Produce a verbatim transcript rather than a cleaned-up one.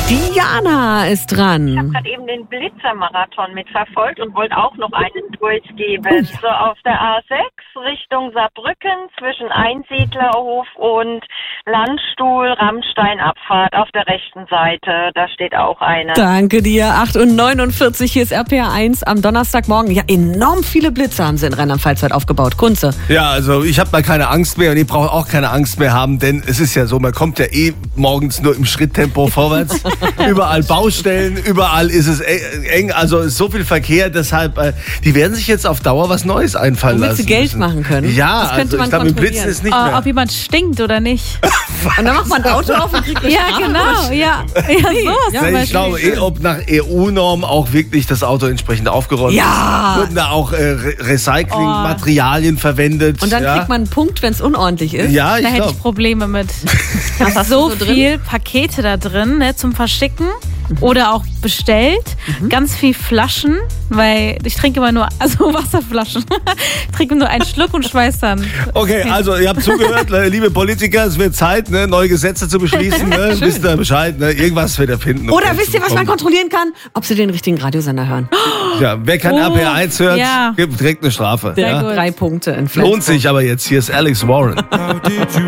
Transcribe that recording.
Diana ist dran. Ich habe gerade eben den Blitzermarathon mitverfolgt und wollte auch noch einen durchgeben. So auf der A sechs Richtung Saarbrücken zwischen Einsiedlerhof und Landstuhl-Rammstein-Abfahrt auf der rechten Seite. Da steht auch eine. Danke dir. acht Uhr neunundvierzig, hier ist R P R eins am Donnerstagmorgen. Ja, enorm viele Blitze haben sie in Rheinland-Pfalz heute aufgebaut. Kunze. Ja, also ich habe da keine Angst mehr und ihr braucht auch keine Angst mehr haben, denn es ist ja so, man kommt ja eh morgens nur im Schritttempo vorwärts. Überall Baustellen, überall ist es eng, also ist so viel Verkehr, deshalb, äh, die werden sich jetzt auf Dauer was Neues einfallen Womit lassen. sie Geld müssen. machen können. Ja, das könnte also man ich glaube, mit Blitzen kontrollieren. ist nicht Oh, mehr. ob jemand stinkt oder nicht. Und dann macht man ein Auto auf und kriegt eine Ja, Strafe. genau. Ja, ja sowas Ja, zum Ja, ich glaube, Beispiel. eh, ob nach E U-Norm auch wirklich das Auto entsprechend aufgeräumt Ja. ist. Wurden da auch äh, Re Recyclingmaterialien verwendet. Und dann ja. kriegt man einen Punkt, wenn es unordentlich ist. Ja, ich Da hätte glaube. ich Probleme mit. Was hast So du so drin? viel Pakete da drin, ne, zum Verschicken oder auch bestellt. Ganz viel Flaschen, weil ich trinke immer nur, also Wasserflaschen. Ich trinke nur einen Schluck und schmeiß dann. Okay, also ihr habt zugehört, liebe Politiker, es wird Zeit, ne, neue Gesetze zu beschließen. Ne? Wisst ihr Bescheid, ne? Irgendwas wird erfinden. um Oder Geld wisst zu ihr, was man bekommen. kontrollieren kann? Ob sie den richtigen Radiosender hören. Ja, wer kein Oh, R P R eins hört, ja. gibt direkt eine Strafe. Sehr Ja? gut. Drei Punkte in Flensburg. Lohnt sich aber jetzt. Hier ist Alex Warren.